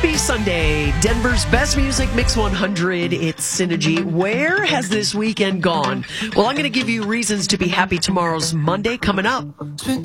Happy Sunday, Denver's best music mix 100. It's Synergy. Where has this weekend gone? Well, I'm going to give you reasons to be happy tomorrow's Monday coming up.